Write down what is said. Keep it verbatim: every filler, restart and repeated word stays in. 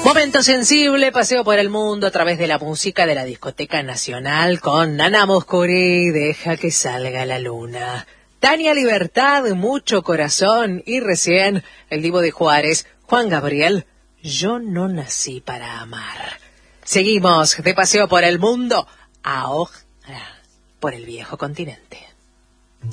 Momento sensible, paseo por el mundo a través de la música de la Discoteca Nacional con Nana Mouskouri, Deja que salga la luna. Tania Libertad, Mucho corazón, y recién el divo de Juárez, Juan Gabriel, Yo no nací para amar. Seguimos de paseo por el mundo, ahora por el viejo continente.